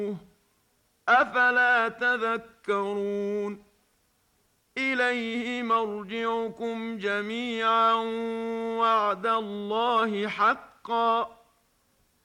أفلا تذكرون إليه مرجعكم جميعا وعد الله حقا